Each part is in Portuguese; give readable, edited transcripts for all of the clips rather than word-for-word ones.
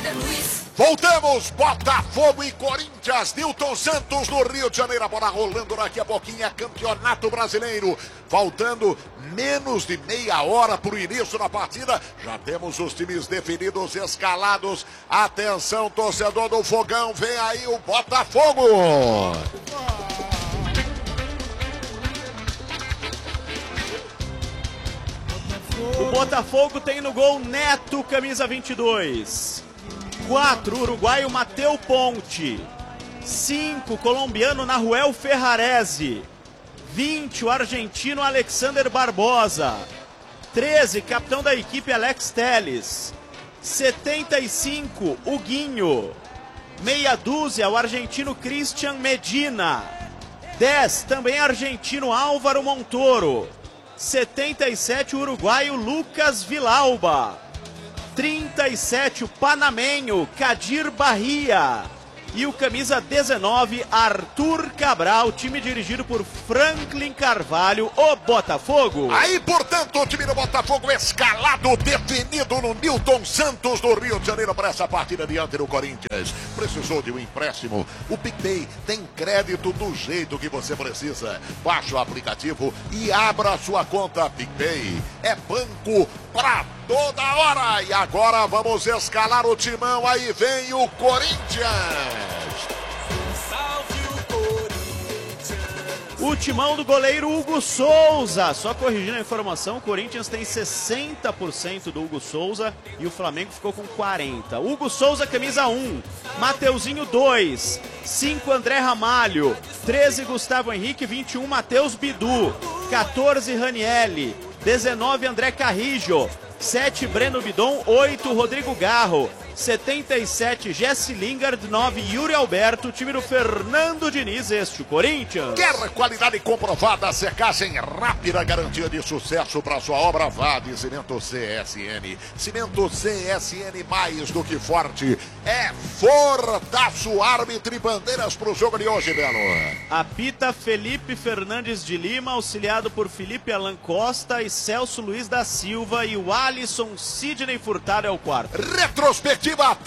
Voltamos, Botafogo e Corinthians, Nilton Santos no Rio de Janeiro, a bola rolando daqui a pouquinho, é Campeonato Brasileiro, faltando menos de meia hora para o início da partida, já temos os times definidos, escalados, atenção torcedor do Fogão, vem aí o Botafogo! O Botafogo tem no gol Neto, camisa 22. 4, uruguaio Mateu Ponte. 5, colombiano Nahuel Ferrarese. 20, o argentino Alexander Barbosa. 13, capitão da equipe Alex Telles. 75, Huguinho. Meia dúzia, o argentino Christian Medina. 10, também argentino Álvaro Montoro. 77, o uruguaio Lucas Vilauba. 37, o panamenho Kadir Bahia. E o camisa 19, Arthur Cabral, time dirigido por Franklin Carvalho, o Botafogo. Aí, portanto, o time do Botafogo escalado, definido no Nilton Santos do Rio de Janeiro para essa partida diante do Corinthians. Precisou de um empréstimo? O PicPay tem crédito do jeito que você precisa. Baixe o aplicativo e abra a sua conta PicPay. É banco pra toda hora. E agora vamos escalar o timão. Aí vem o Corinthians. O timão do goleiro Hugo Souza. Só corrigindo a informação, o Corinthians tem 60% do Hugo Souza e o Flamengo ficou com 40%. Hugo Souza, camisa 1. Mateuzinho, 2. 5, André Ramalho. 13, Gustavo Henrique. 21, Matheus Bidu. 14, Ranielli. 19, André Carrijo. 7, Breno Bidon. 8, Rodrigo Garro. 77, Jesse Lingard. 9, Yuri Alberto. Time do Fernando Diniz, este o Corinthians. Quer qualidade comprovada, secagem rápida, garantia de sucesso para sua obra? Vá de Cimento CSN. Cimento CSN, mais do que forte, é fortaço. Árbitro e bandeiras para o jogo de hoje, Belo. Apita Felipe Fernandes de Lima, auxiliado por Felipe Alan Costa e Celso Luiz da Silva, e o Alisson Sidney Furtado é o quarto. Retrospectiva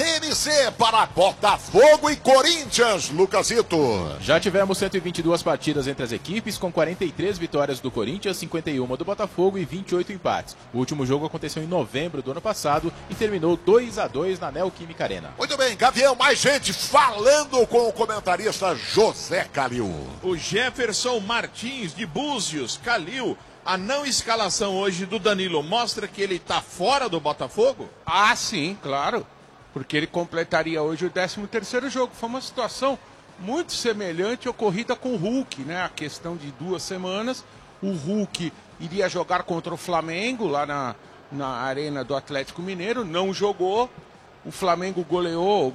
TNC para Botafogo e Corinthians, Lucasito. Já tivemos 122 partidas entre as equipes, com 43 vitórias do Corinthians, 51 do Botafogo e 28 empates. O último jogo aconteceu em novembro do ano passado e terminou 2-2 na Neoquímica Arena. Muito bem, Gavião, mais gente falando com o comentarista José Calil. O Jefferson Martins de Búzios, Calil. A não escalação hoje do Danilo mostra que ele está fora do Botafogo? Ah, sim, claro. Porque ele completaria hoje o 13º jogo. Foi uma situação muito semelhante ocorrida com o Hulk, né? A questão de 2 semanas. O Hulk iria jogar contra o Flamengo lá na arena do Atlético Mineiro. Não jogou. O Flamengo goleou,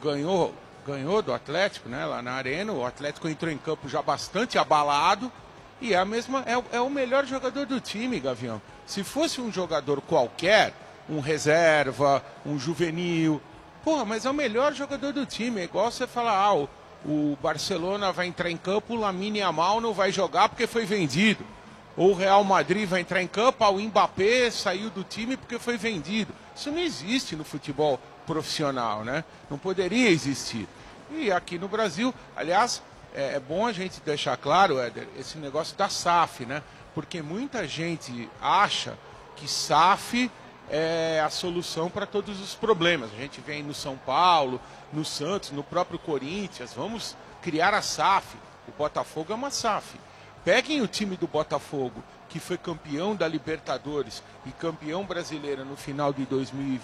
ganhou do Atlético, né? Lá na arena. O Atlético entrou em campo já bastante abalado. E é o melhor jogador do time, Gavião. Se fosse um jogador qualquer, um reserva, um juvenil, porra, mas é o melhor jogador do time. É igual você falar, o Barcelona vai entrar em campo, o Lamine Yamal não vai jogar porque foi vendido. Ou o Real Madrid vai entrar em campo, o Mbappé saiu do time porque foi vendido. Isso não existe no futebol profissional, né? Não poderia existir. E aqui no Brasil, aliás, é bom a gente deixar claro, Éder, esse negócio da SAF, né? Porque muita gente acha que SAF é a solução para todos os problemas. A gente vem no São Paulo, no Santos, no próprio Corinthians, vamos criar a SAF. O Botafogo é uma SAF. Peguem o time do Botafogo, que foi campeão da Libertadores e campeão brasileiro no final de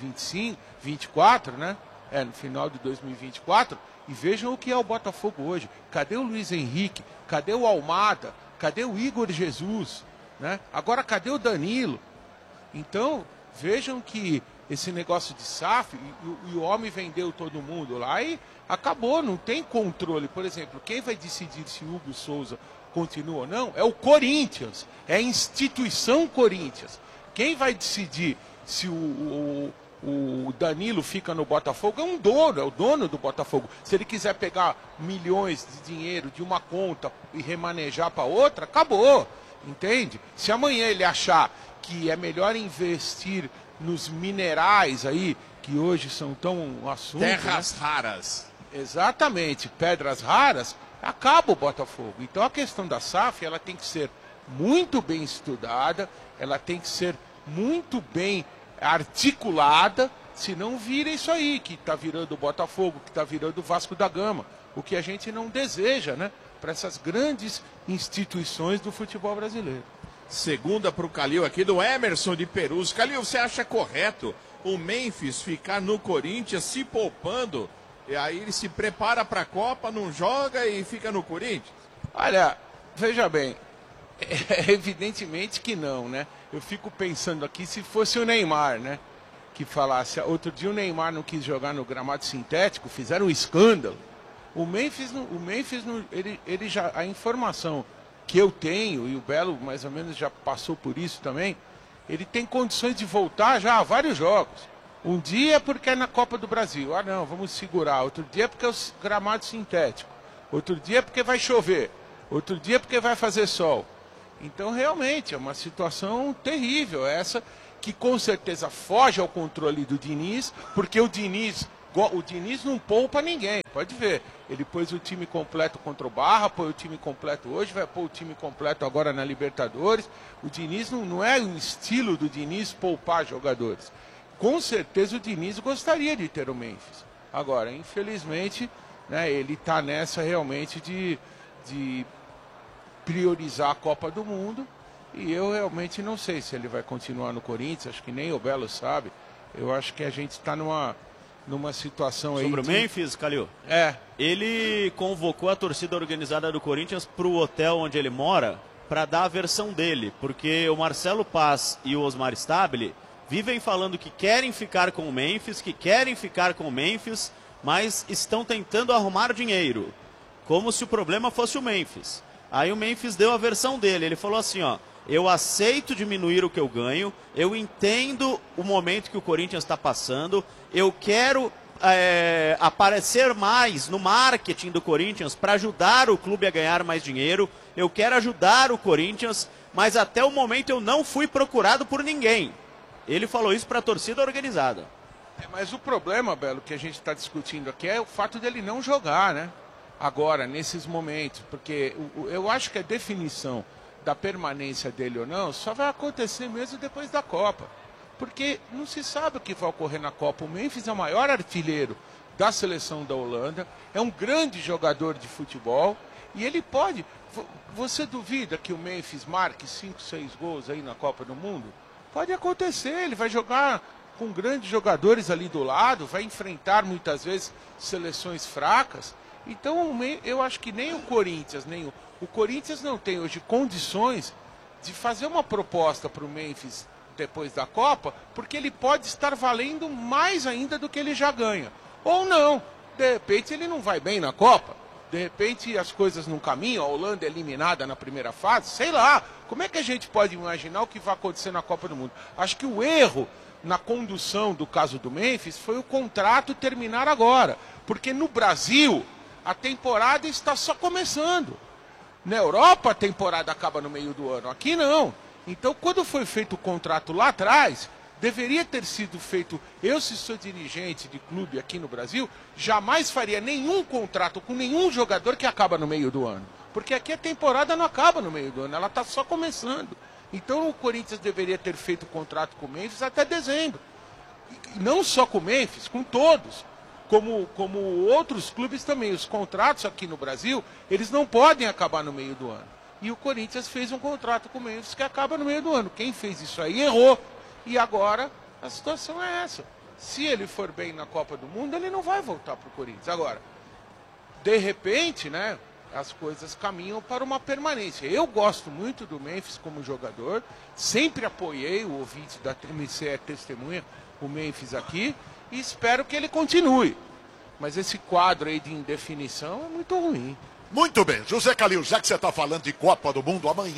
2024, né? No final de 2024, e vejam o que é o Botafogo hoje. Cadê o Luiz Henrique? Cadê o Almada? Cadê o Igor Jesus? Né? Agora, cadê o Danilo? Então, vejam que esse negócio de SAF, e o homem vendeu todo mundo lá e acabou, não tem controle. Por exemplo, quem vai decidir se o Hugo Souza continua ou não é o Corinthians, é a instituição Corinthians. Quem vai decidir se o Danilo fica no Botafogo é o dono do Botafogo. Se ele quiser pegar milhões de dinheiro de uma conta e remanejar para outra, acabou, entende? Se amanhã ele achar que é melhor investir nos minerais aí, que hoje são tão assunto. Terras raras. Exatamente, pedras raras, acaba o Botafogo. Então a questão da SAF, ela tem que ser muito bem estudada, ela tem que ser muito bem articulada, senão vira isso aí, que está virando o Botafogo, que está virando o Vasco da Gama, o que a gente não deseja, né, para essas grandes instituições do futebol brasileiro. Segunda para o Calil aqui do Emerson de Perus. Calil, você acha correto o Memphis ficar no Corinthians se poupando? E aí ele se prepara para a Copa, não joga e fica no Corinthians? Olha, veja bem, evidentemente que não, né? Eu fico pensando aqui se fosse o Neymar, né? Que falasse, outro dia o Neymar não quis jogar no gramado sintético, fizeram um escândalo. O Memphis ele já, a informação que eu tenho, e o Belo mais ou menos já passou por isso também, ele tem condições de voltar já a vários jogos. Um dia porque é na Copa do Brasil, não, vamos segurar. Outro dia porque é o gramado sintético. Outro dia porque vai chover. Outro dia porque vai fazer sol. Então realmente é uma situação terrível essa, que com certeza foge ao controle do Diniz, porque o Diniz não poupa ninguém, pode ver. Ele pôs o time completo contra o Barra, pôs o time completo hoje, vai pôr o time completo agora na Libertadores. O Diniz não é o estilo do Diniz poupar jogadores. Com certeza o Diniz gostaria de ter o Memphis. Agora, infelizmente, né, ele está nessa realmente de priorizar a Copa do Mundo. E eu realmente não sei se ele vai continuar no Corinthians, acho que nem o Belo sabe. Eu acho que a gente está numa situação aí... Sobre o Memphis, Calil? Ele convocou a torcida organizada do Corinthians para o hotel onde ele mora para dar a versão dele, porque o Marcelo Paz e o Osmar Stabile vivem falando que querem ficar com o Memphis, mas estão tentando arrumar dinheiro, como se o problema fosse o Memphis. Aí o Memphis deu a versão dele, ele falou assim, eu aceito diminuir o que eu ganho, eu entendo o momento que o Corinthians está passando, eu quero aparecer mais no marketing do Corinthians para ajudar o clube a ganhar mais dinheiro, eu quero ajudar o Corinthians, mas até o momento eu não fui procurado por ninguém. Ele falou isso para a torcida organizada. Mas o problema, Belo, que a gente está discutindo aqui é o fato dele não jogar, né? Agora, nesses momentos, porque eu acho que a definição da permanência dele ou não só vai acontecer mesmo depois da Copa. Porque não se sabe o que vai ocorrer na Copa. O Memphis é o maior artilheiro da seleção da Holanda, é um grande jogador de futebol e ele pode... Você duvida que o Memphis marque 5, 6 gols aí na Copa do Mundo? Pode acontecer, ele vai jogar com grandes jogadores ali do lado, vai enfrentar muitas vezes seleções fracas. Então eu acho que nem o Corinthians, o Corinthians não tem hoje condições de fazer uma proposta para o Memphis depois da Copa, porque ele pode estar valendo mais ainda do que ele já ganha. Ou não, de repente ele não vai bem na Copa, de repente as coisas não caminham, a Holanda é eliminada na primeira fase, sei lá. Como é que a gente pode imaginar o que vai acontecer na Copa do Mundo? Acho que o erro na condução do caso do Memphis foi o contrato terminar agora, porque no Brasil a temporada está só começando. Na Europa a temporada acaba no meio do ano, aqui não. Então quando foi feito o contrato lá atrás, deveria ter sido feito, eu se sou dirigente de clube aqui no Brasil, jamais faria nenhum contrato com nenhum jogador que acaba no meio do ano. Porque aqui a temporada não acaba no meio do ano, ela está só começando. Então o Corinthians deveria ter feito o contrato com o Memphis até dezembro. E não só com o Memphis, com todos. Como outros clubes também. Os contratos aqui no Brasil, eles não podem acabar no meio do ano. E o Corinthians fez um contrato com o Memphis que acaba no meio do ano. Quem fez isso aí errou. E agora a situação é essa. Se ele for bem na Copa do Mundo, ele não vai voltar para o Corinthians. Agora, de repente, né, as coisas caminham para uma permanência. Eu gosto muito do Memphis como jogador, sempre apoiei, o ouvinte da TMC é testemunha, o Memphis aqui, e espero que ele continue. Mas esse quadro aí de indefinição é muito ruim. Muito bem, José Calil, já que você está falando de Copa do Mundo, amanhã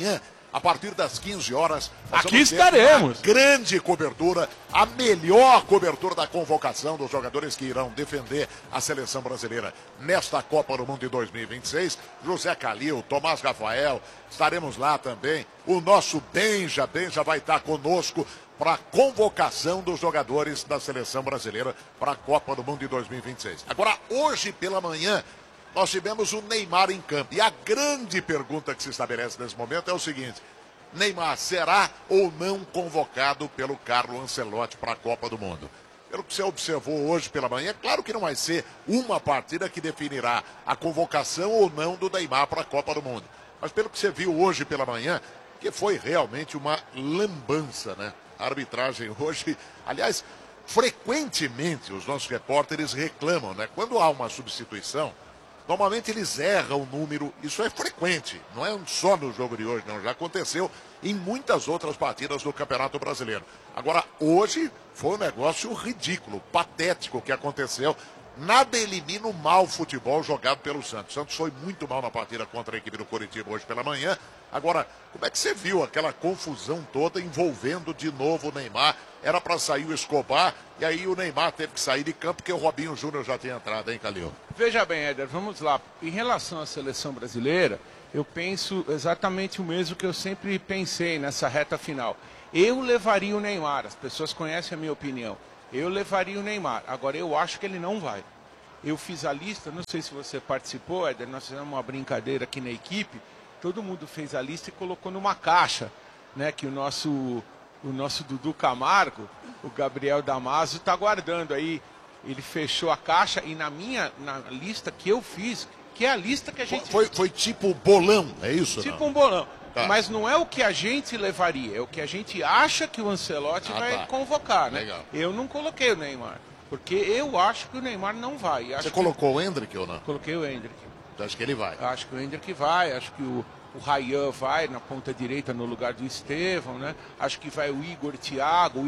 A partir das 15 horas, nós Aqui vamos ter estaremos. uma grande cobertura, a melhor cobertura da convocação dos jogadores que irão defender a seleção brasileira nesta Copa do Mundo de 2026. José Calil, Tomás Rafael, estaremos lá também. O nosso Benja vai estar conosco para a convocação dos jogadores da seleção brasileira para a Copa do Mundo de 2026. Agora, hoje pela manhã, nós tivemos o Neymar em campo. E a grande pergunta que se estabelece nesse momento é o seguinte: Neymar será ou não convocado pelo Carlo Ancelotti para a Copa do Mundo? Pelo que você observou hoje pela manhã, claro que não vai ser uma partida que definirá a convocação ou não do Neymar para a Copa do Mundo. Mas pelo que você viu hoje pela manhã, que foi realmente uma lambança, né? A arbitragem hoje, aliás, frequentemente os nossos repórteres reclamam, né? Quando há uma substituição, normalmente eles erram o número, isso é frequente, não é só no jogo de hoje, não, já aconteceu em muitas outras partidas do Campeonato Brasileiro. Agora, hoje foi um negócio ridículo, patético que aconteceu. Nada elimina o mau futebol jogado pelo Santos. O Santos foi muito mal na partida contra a equipe do Coritiba hoje pela manhã. Agora, como é que você viu aquela confusão toda envolvendo de novo o Neymar? Era para sair o Escobar e aí o Neymar teve que sair de campo porque o Robinho Júnior já tinha entrado, hein, Calil? Veja bem, Éder, vamos lá. Em relação à seleção brasileira, eu penso exatamente o mesmo que eu sempre pensei nessa reta final. Eu levaria o Neymar, as pessoas conhecem a minha opinião. Eu levaria o Neymar. Agora, eu acho que ele não vai. Eu fiz a lista, não sei se você participou, Éder, nós fizemos uma brincadeira aqui na equipe. Todo mundo fez a lista e colocou numa caixa, né, que o nosso Dudu Camargo, o Gabriel Damaso, está guardando aí. Ele fechou a caixa e na lista que eu fiz, que é a lista que a gente... Foi tipo bolão, é isso? Tipo não? um bolão. Tá. Mas não é o que a gente levaria, é o que a gente acha que o Ancelotti vai convocar, né? Legal. Eu não coloquei o Neymar, porque eu acho que o Neymar não vai. Você colocou o Endrick ou não? Coloquei o Endrick. Você acha que ele vai? Acho que o Endrick vai, acho que o Rayan vai na ponta direita no lugar do Estevão, né? Acho que vai o Igor Thiago,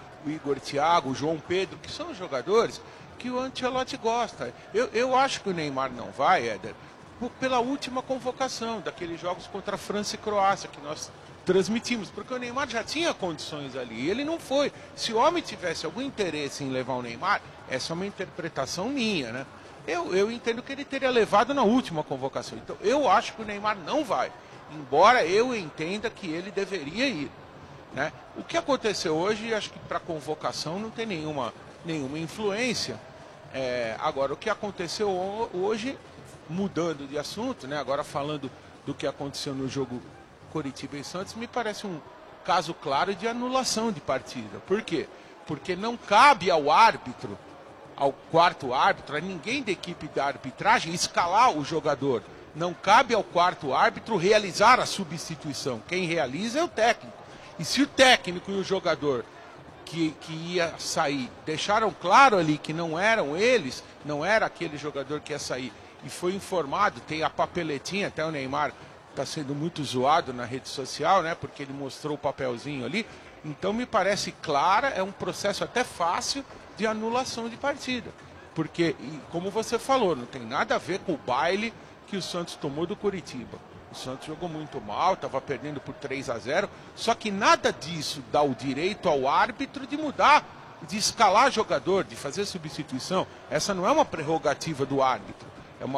o João Pedro, que são jogadores que o Ancelotti gosta. Eu acho que o Neymar não vai, Éder, pela última convocação, daqueles jogos contra a França e Croácia, que nós transmitimos, porque o Neymar já tinha condições ali, e ele não foi. Se o homem tivesse algum interesse em levar o Neymar, essa é uma interpretação minha, né? Eu entendo que ele teria levado na última convocação. Então, eu acho que o Neymar não vai, embora eu entenda que ele deveria ir, né? O que aconteceu hoje, acho que para a convocação não tem nenhuma influência. Agora, o que aconteceu hoje, mudando de assunto, né? Agora falando do que aconteceu no jogo Coritiba e Santos, me parece um caso claro de anulação de partida. Por quê? Porque não cabe ao árbitro, ao quarto árbitro, a ninguém da equipe da arbitragem escalar o jogador. Não cabe ao quarto árbitro realizar a substituição. Quem realiza é o técnico. E se o técnico e o jogador que ia sair deixaram claro ali que não eram eles, não era aquele jogador que ia sair, e foi informado, tem a papeletinha, até o Neymar está sendo muito zoado na rede social, né, porque ele mostrou o papelzinho ali. Então me parece clara, é um processo até fácil de anulação de partida. Porque, como você falou, não tem nada a ver com o baile que o Santos tomou do Coritiba. O Santos jogou muito mal, estava perdendo por 3-0, só que nada disso dá o direito ao árbitro de mudar, de escalar jogador, de fazer substituição. Essa não é uma prerrogativa do árbitro.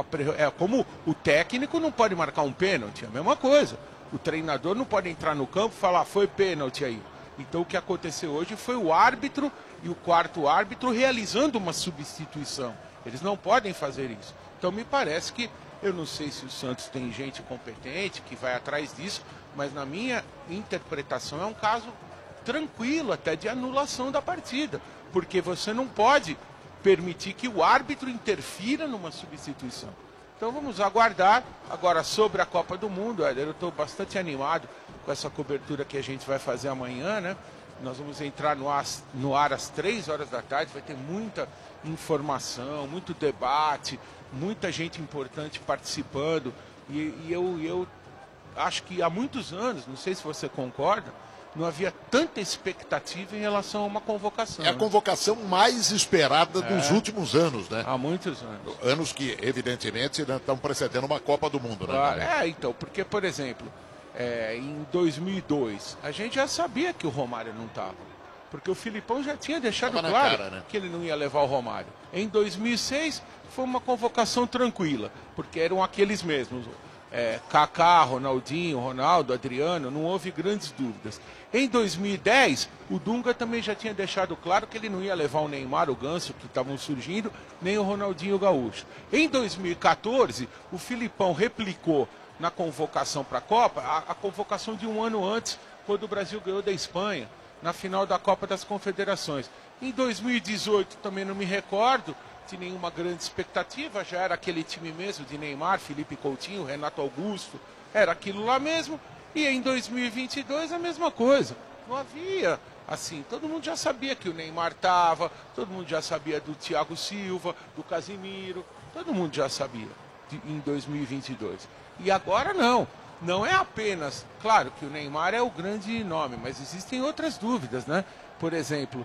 É como o técnico não pode marcar um pênalti, é a mesma coisa. O treinador não pode entrar no campo e falar, foi pênalti aí. Então o que aconteceu hoje foi o árbitro e o quarto árbitro realizando uma substituição. Eles não podem fazer isso. Então me parece que, eu não sei se o Santos tem gente competente que vai atrás disso, mas na minha interpretação é um caso tranquilo até de anulação da partida. Porque você não pode permitir que o árbitro interfira numa substituição. Então vamos aguardar. Agora, sobre a Copa do Mundo, eu estou bastante animado com essa cobertura que a gente vai fazer amanhã, né? Nós vamos entrar no ar às 3 horas da tarde, vai ter muita informação, muito debate, muita gente importante participando. E eu acho que há muitos anos, não sei se você concorda, não havia tanta expectativa em relação a uma convocação. É a convocação mais esperada dos últimos anos, né? Há muitos anos. Anos que, evidentemente, estão precedendo uma Copa do Mundo, né? Claro. Então, porque, por exemplo, em 2002, a gente já sabia que o Romário não estava. Porque o Filipão já tinha deixado claro cara, né? que ele não ia levar o Romário. Em 2006 foi uma convocação tranquila, porque eram aqueles mesmos. Kaká, Ronaldinho, Ronaldo, Adriano, não houve grandes dúvidas. Em 2010, o Dunga também já tinha deixado claro que ele não ia levar o Neymar, o Ganso, que estavam surgindo, nem o Ronaldinho Gaúcho. Em 2014, o Filipão replicou na convocação para a Copa a convocação de um ano antes, quando o Brasil ganhou da Espanha, na final da Copa das Confederações. Em 2018, também não me recordo de nenhuma grande expectativa, já era aquele time mesmo de Neymar, Felipe Coutinho, Renato Augusto, era aquilo lá mesmo. E em 2022 a mesma coisa. Não havia, assim, todo mundo já sabia que o Neymar estava, todo mundo já sabia do Thiago Silva, do Casimiro, todo mundo já sabia em 2022. E agora não. Não é apenas, claro que o Neymar é o grande nome, mas existem outras dúvidas, né? Por exemplo,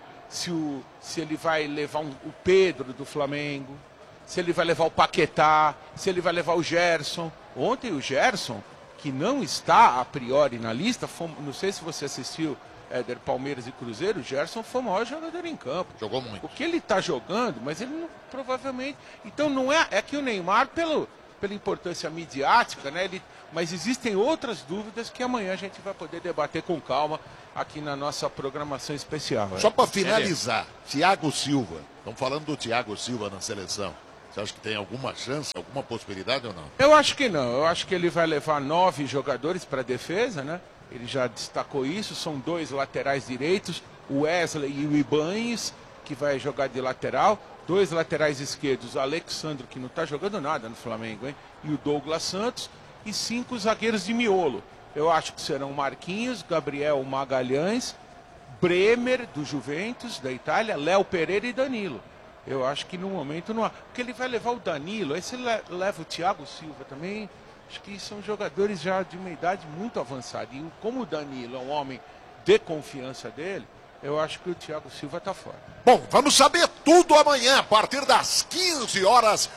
se ele vai levar o Pedro do Flamengo, se ele vai levar o Paquetá, se ele vai levar o Gerson. Ontem o Gerson, que não está a priori na lista, não sei se você assistiu, Éder, Palmeiras e Cruzeiro, o Gerson foi o maior jogador em campo. Jogou muito. O que ele está jogando, mas ele não, provavelmente... Então não é que o Neymar, pela importância midiática, né? Mas existem outras dúvidas que amanhã a gente vai poder debater com calma aqui na nossa programação especial. Só para finalizar, Thiago Silva. Estamos falando do Thiago Silva na seleção. Você acha que tem alguma chance, alguma possibilidade ou não? Eu acho que não. Eu acho que ele vai levar 9 jogadores para a defesa, né? Ele já destacou isso. São 2 laterais direitos, o Wesley e o Ibañez, que vai jogar de lateral. 2 laterais esquerdos, o Alexandro, que não está jogando nada no Flamengo, hein? E o Douglas Santos. E 5 zagueiros de miolo. Eu acho que serão Marquinhos, Gabriel Magalhães, Bremer, do Juventus, da Itália, Léo Pereira e Danilo. Eu acho que no momento não há. Porque ele vai levar o Danilo, aí você leva o Thiago Silva também. Acho que são jogadores já de uma idade muito avançada. E como o Danilo é um homem de confiança dele, eu acho que o Thiago Silva está fora. Bom, vamos saber tudo amanhã, a partir das 15 horas.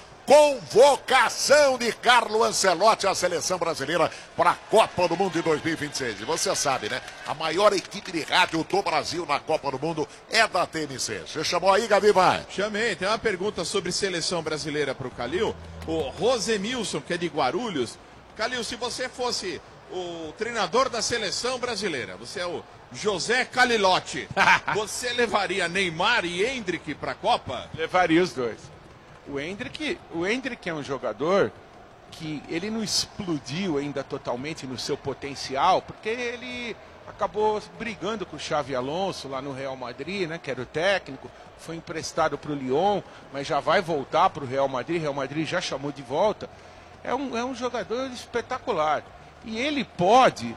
Convocação de Carlo Ancelotti à seleção brasileira para a Copa do Mundo de 2026. E você sabe, né? A maior equipe de rádio do Brasil na Copa do Mundo é da TNC. Você chamou aí, Gabi, vai? Chamei. Tem uma pergunta sobre seleção brasileira para o Calil. O Rosemilson, que é de Guarulhos. Calil, se você fosse o treinador da seleção brasileira, você é o José Calilotti, você levaria Neymar e Endrick para a Copa? Levaria os dois. O Endrick é um jogador que ele não explodiu ainda totalmente no seu potencial, porque ele acabou brigando com o Xavi Alonso lá no Real Madrid, né, que era o técnico, foi emprestado para o Lyon, mas já vai voltar para o Real Madrid já chamou de volta. É um jogador espetacular. E ele pode,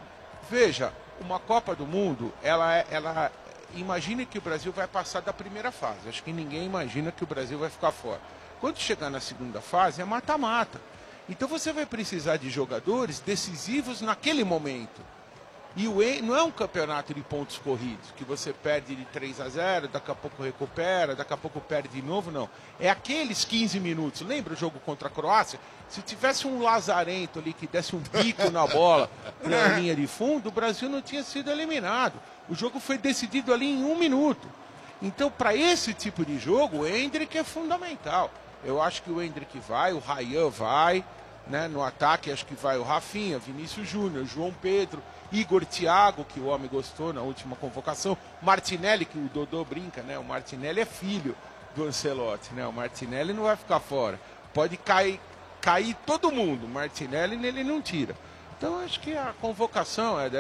veja, uma Copa do Mundo, ela imagine que o Brasil vai passar da primeira fase. Acho que ninguém imagina que o Brasil vai ficar fora. Quando chegar na segunda fase, é mata-mata. Então você vai precisar de jogadores decisivos naquele momento. E não é um campeonato de pontos corridos, que você perde de 3-0, daqui a pouco recupera, daqui a pouco perde de novo, não. É aqueles 15 minutos. Lembra o jogo contra a Croácia? Se tivesse um lazarento ali que desse um bico na bola na linha de fundo, o Brasil não tinha sido eliminado. O jogo foi decidido ali em 1 minuto. Então, para esse tipo de jogo, o Endrick é fundamental. Eu acho que o Endrick vai, o Rayan vai, né? No ataque acho que vai o Rafinha, Vinícius Júnior, João Pedro, Igor Thiago, que o homem gostou na última convocação, Martinelli, que o Dodô brinca, né? O Martinelli é filho do Ancelotti, né? O Martinelli não vai ficar fora. Pode cair todo mundo, o Martinelli ele não tira. Então acho que a convocação, Éder,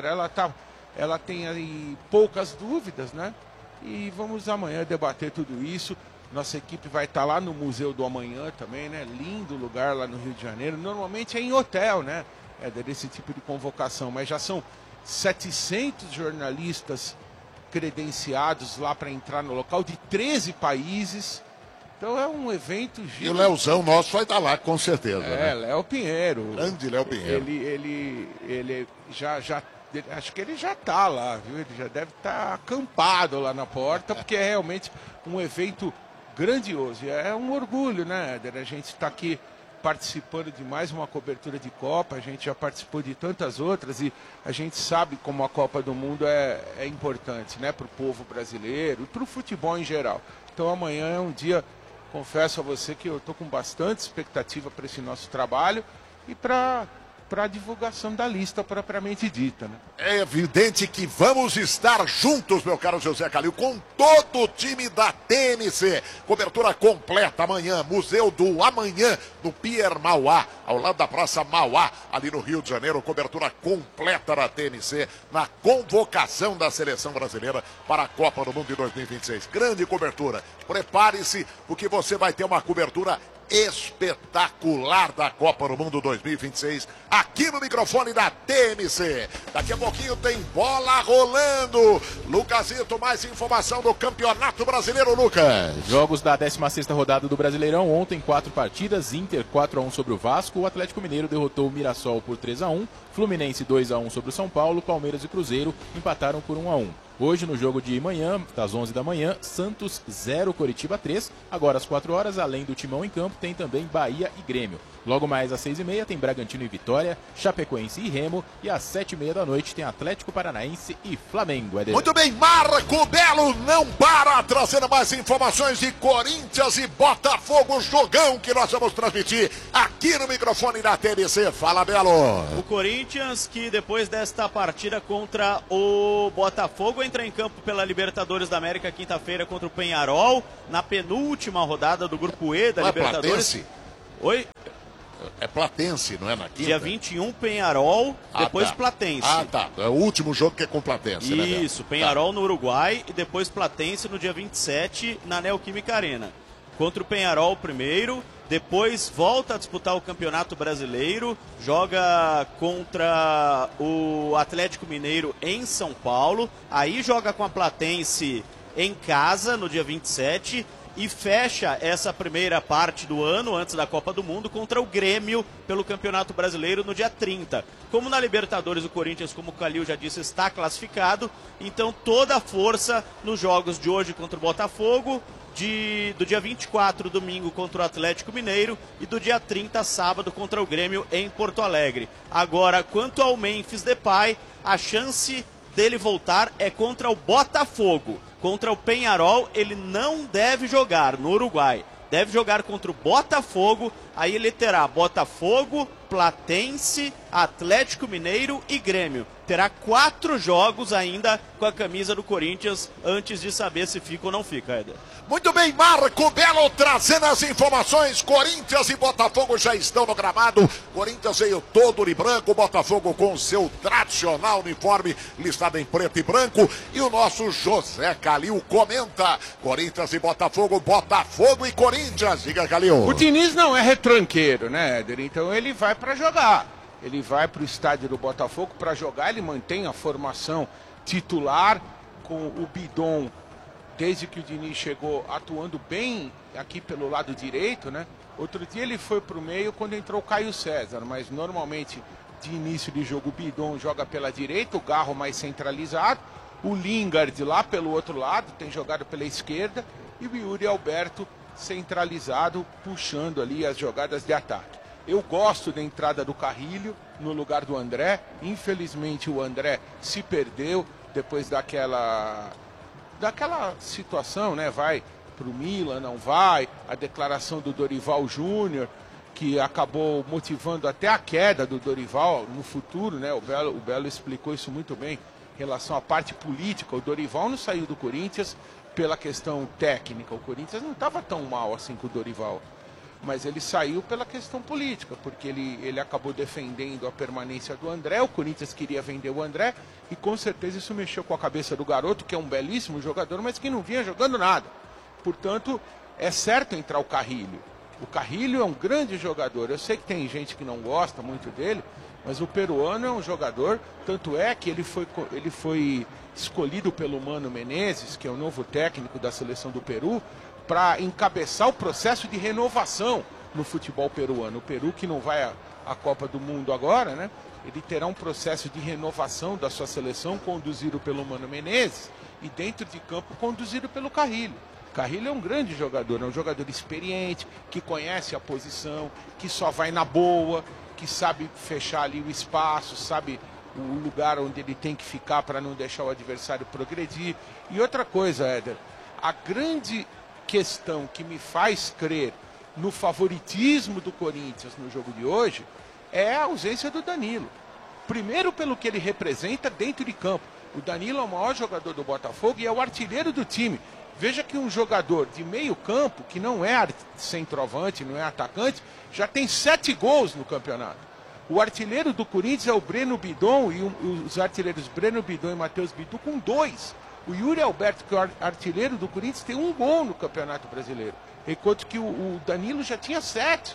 ela tem aí poucas dúvidas, né? E vamos amanhã debater tudo isso. Nossa equipe vai estar lá no Museu do Amanhã também, né? Lindo lugar lá no Rio de Janeiro. Normalmente é em hotel, né? É desse tipo de convocação, mas já são 700 jornalistas credenciados lá para entrar no local de 13 países. Então é um evento gigante. E o Leozão nosso vai estar lá, com certeza. É, né? Léo Pinheiro. Grande Léo Pinheiro. Ele já acho que ele já está lá, viu? Ele já deve estar acampado lá na porta, porque é realmente um evento grandioso. E é um orgulho, né, Éder? A gente está aqui participando de mais uma cobertura de Copa, a gente já participou de tantas outras e a gente sabe como a Copa do Mundo é importante, né, para o povo brasileiro e para o futebol em geral. Então amanhã é um dia, confesso a você que eu estou com bastante expectativa para esse nosso trabalho e para a divulgação da lista propriamente dita, né? É evidente que vamos estar juntos, meu caro José Calil, com todo o time da TMC. Cobertura completa amanhã, Museu do Amanhã, no Pier Mauá, ao lado da Praça Mauá, ali no Rio de Janeiro. Cobertura completa da TMC na convocação da Seleção Brasileira para a Copa do Mundo de 2026. Grande cobertura. Prepare-se, porque você vai ter uma cobertura espetacular da Copa do Mundo 2026 aqui no microfone da TMC. Daqui a pouquinho tem bola rolando. Lucasito, mais informação do Campeonato Brasileiro, Lucas. Jogos da 16ª rodada do Brasileirão. Ontem, 4 partidas. Inter 4-1 sobre o Vasco. O Atlético Mineiro derrotou o Mirassol por 3-1. Fluminense 2-1 sobre o São Paulo. Palmeiras e Cruzeiro empataram por 1-1. Hoje, no jogo de manhã, das 11 da manhã, Santos 0, Coritiba 3. Agora, às 4 horas, além do Timão em campo, tem também Bahia e Grêmio. Logo mais às 6h30 tem Bragantino e Vitória, Chapecoense e Remo. E às 7h30 da noite tem Atlético Paranaense e Flamengo. Muito bem, Marco Belo não para, trazendo mais informações de Corinthians e Botafogo, jogão que nós vamos transmitir aqui no microfone da TBC. Fala, Belo. O Corinthians, que depois desta partida contra o Botafogo, entra em campo pela Libertadores da América quinta-feira contra o Peñarol, na penúltima rodada do Grupo E da Libertadores. Platense? Oi? É Platense, não é na quinta? Dia 21, Peñarol, depois tá. Platense. Tá. É o último jogo que é com Platense, né? Isso, Peñarol no Uruguai e depois Platense no dia 27 na Neoquímica Arena. Contra o Peñarol primeiro, depois volta a disputar o Campeonato Brasileiro, joga contra o Atlético Mineiro em São Paulo, aí joga com a Platense em casa no dia 27 e fecha essa primeira parte do ano, antes da Copa do Mundo, contra o Grêmio pelo Campeonato Brasileiro no dia 30. Como na Libertadores o Corinthians, como o Calil já disse, está classificado, então toda a força nos jogos de hoje contra o Botafogo, do dia 24, domingo, contra o Atlético Mineiro e do dia 30, sábado, contra o Grêmio em Porto Alegre. Agora, quanto ao Memphis Depay, a chance dele voltar é contra o Botafogo. Contra o Peñarol, ele não deve jogar no Uruguai. Deve jogar contra o Botafogo, aí ele terá Botafogo, Platense, Atlético Mineiro e Grêmio. Terá 4 jogos ainda com a camisa do Corinthians antes de saber se fica ou não fica, Éder. Muito bem, Marco Belo trazendo as informações. Corinthians e Botafogo já estão no gramado. Corinthians veio todo de branco, Botafogo com seu tradicional uniforme listado em preto e branco. E o nosso José Calil comenta: Corinthians e Botafogo, Botafogo e Corinthians. Diga, Calil. O Diniz não é retranqueiro, né, Éder? Então ele vai para jogar. Ele vai para o estádio do Botafogo para jogar, ele mantém a formação titular com o Bidon, desde que o Diniz chegou, atuando bem aqui pelo lado direito, né? Outro dia ele foi para o meio quando entrou o Caio César, mas normalmente de início de jogo o Bidon joga pela direita, o Garro mais centralizado, o Lingard lá pelo outro lado, tem jogado pela esquerda, e o Yuri Alberto centralizado, puxando ali as jogadas de ataque. Eu gosto da entrada do Carrilho no lugar do André. Infelizmente o André se perdeu depois daquela situação, né? Vai para o Milan, não vai. A declaração do Dorival Júnior, que acabou motivando até a queda do Dorival no futuro, né? O Belo explicou isso muito bem em relação à parte política. O Dorival não saiu do Corinthians pela questão técnica. O Corinthians não estava tão mal assim com o Dorival. Mas ele saiu pela questão política, porque ele acabou defendendo a permanência do André, o Corinthians queria vender o André, e com certeza isso mexeu com a cabeça do garoto, que é um belíssimo jogador, mas que não vinha jogando nada. Portanto, é certo entrar o Carrilho. O Carrilho é um grande jogador, eu sei que tem gente que não gosta muito dele, mas o peruano é um jogador, tanto é que ele foi escolhido pelo Mano Menezes, que é o novo técnico da seleção do Peru, para encabeçar o processo de renovação no futebol peruano. O Peru, que não vai à Copa do Mundo agora, né? Ele terá um processo de renovação da sua seleção conduzido pelo Mano Menezes e dentro de campo conduzido pelo Carrilho. Carrillo é um grande jogador, é um jogador experiente, que conhece a posição, que só vai na boa, que sabe fechar ali o espaço, sabe o lugar onde ele tem que ficar para não deixar o adversário progredir. E outra coisa, Éder, a grande questão que me faz crer no favoritismo do Corinthians no jogo de hoje é a ausência do Danilo. Primeiro pelo que ele representa dentro de campo. O Danilo é o maior jogador do Botafogo e é o artilheiro do time. Veja que um jogador de meio campo, que não é centroavante, não é atacante, já tem 7 gols no campeonato. O artilheiro do Corinthians é o Breno Bidon e os artilheiros Breno Bidon e Matheus Bidu com 2. O Yuri Alberto, que é o artilheiro do Corinthians, tem 1 gol no Campeonato Brasileiro. Enquanto que o Danilo já tinha 7.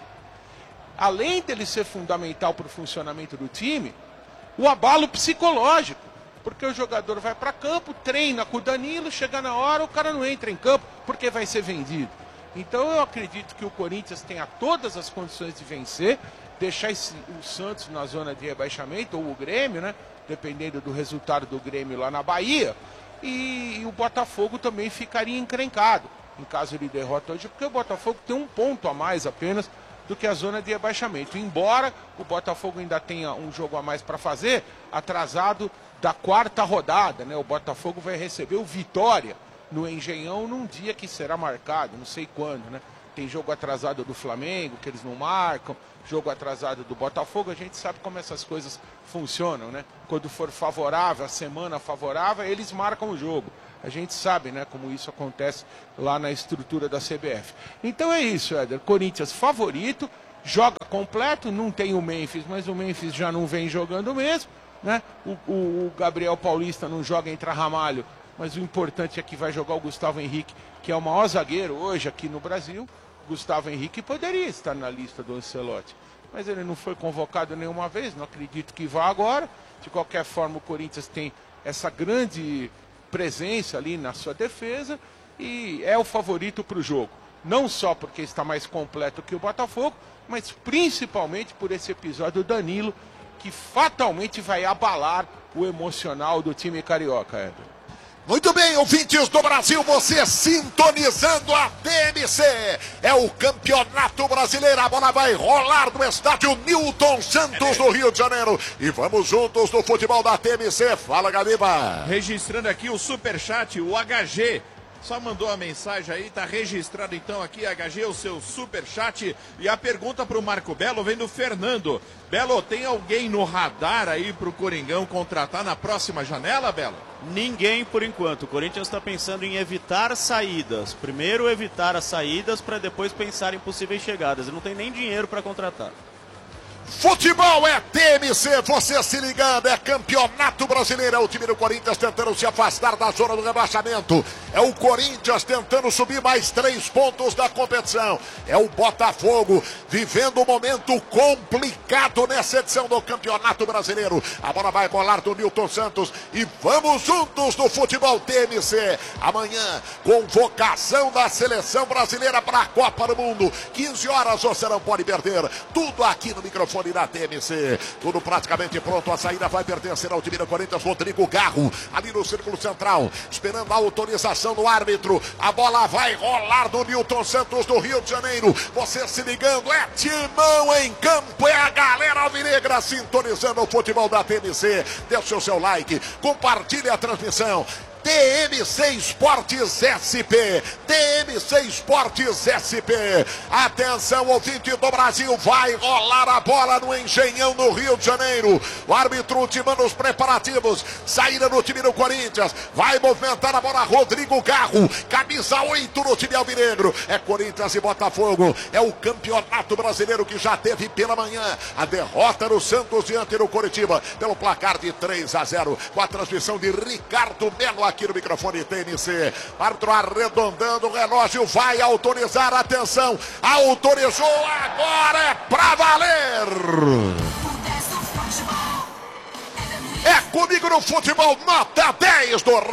Além dele ser fundamental para o funcionamento do time, o abalo psicológico. Porque o jogador vai para campo, treina com o Danilo, chega na hora, o cara não entra em campo porque vai ser vendido. Então eu acredito que o Corinthians tenha todas as condições de vencer, deixar o Santos na zona de rebaixamento, ou o Grêmio, né? Dependendo do resultado do Grêmio lá na Bahia. E o Botafogo também ficaria encrencado, em caso ele derrota hoje, porque o Botafogo tem 1 ponto a mais apenas do que a zona de rebaixamento. Embora o Botafogo ainda tenha um jogo a mais para fazer, atrasado da 4ª rodada, né? O Botafogo vai receber o Vitória no Engenhão num dia que será marcado, não sei quando, né? Tem jogo atrasado do Flamengo, que eles não marcam, jogo atrasado do Botafogo, a gente sabe como essas coisas funcionam, né? Quando for favorável, a semana favorável, eles marcam o jogo. A gente sabe, né, como isso acontece lá na estrutura da CBF. Então é isso, Éder. Corinthians favorito, joga completo, não tem o Memphis, mas o Memphis já não vem jogando mesmo, né? O Gabriel Paulista não joga entre Ramalho, mas o importante é que vai jogar o Gustavo Henrique, que é o maior zagueiro hoje aqui no Brasil. Gustavo Henrique poderia estar na lista do Ancelotti, mas ele não foi convocado nenhuma vez, não acredito que vá agora. De qualquer forma, o Corinthians tem essa grande presença ali na sua defesa e é o favorito para o jogo. Não só porque está mais completo que o Botafogo, mas principalmente por esse episódio do Danilo, que fatalmente vai abalar o emocional do time carioca, Éder. Muito bem, ouvintes do Brasil, você sintonizando a TMC. É o Campeonato Brasileiro, a bola vai rolar no estádio Newton Santos, do Rio de Janeiro. E vamos juntos no futebol da TMC. Fala, Gabiba. Registrando aqui o superchat, o HG. Só mandou a mensagem aí, tá registrado então aqui, HG, o seu superchat. E a pergunta pro Marco Belo vem do Fernando. Belo, tem alguém no radar aí pro Coringão contratar na próxima janela, Belo? Ninguém por enquanto. O Corinthians está pensando em evitar saídas. Primeiro evitar as saídas para depois pensar em possíveis chegadas. Não tem nem dinheiro para contratar. Futebol é TMC, você se ligando, é Campeonato Brasileiro, é o time do Corinthians tentando se afastar da zona do rebaixamento, é o Corinthians tentando subir mais 3 pontos da competição, é o Botafogo vivendo um momento complicado nessa edição do Campeonato Brasileiro. A bola vai rolar do Newton Santos e vamos juntos no futebol TMC. Amanhã, convocação da seleção brasileira para a Copa do Mundo, 15 horas, você não pode perder, tudo aqui no microfone da TMC, tudo praticamente pronto. A saída vai pertencer ao time do Corinthians. Rodrigo Garro ali no círculo central, esperando a autorização do árbitro. A bola vai rolar do Newton Santos, do Rio de Janeiro. Você se ligando, é timão em campo, é a galera alvinegra sintonizando o futebol da TMC. Deixe o seu like, compartilhe a transmissão. TMC Esportes SP, TMC Esportes SP. Atenção, ouvinte do Brasil, vai rolar a bola no Engenhão, no Rio de Janeiro. O árbitro ultimando os preparativos, saída no time do Corinthians, vai movimentar a bola Rodrigo Garro, camisa 8 no time alvinegro. É Corinthians e Botafogo, é o Campeonato Brasileiro que já teve pela manhã a derrota no Santos diante do Coritiba pelo placar de 3-0, com a transmissão de Ricardo Melo aqui no microfone TNC. Árbitro arredondando o relógio, vai autorizar, atenção, autorizou, agora é pra valer. É comigo no futebol, nota 10 do